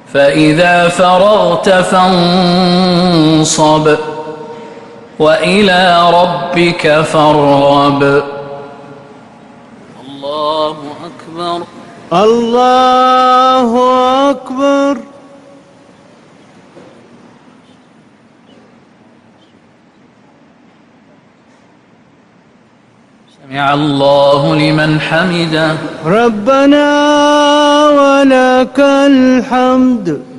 فإذا فرغت فانصب وإلى ربك فارغب. الله أكبر. الله أكبر. سمع الله لمن حمده. ربنا ولك الحمد.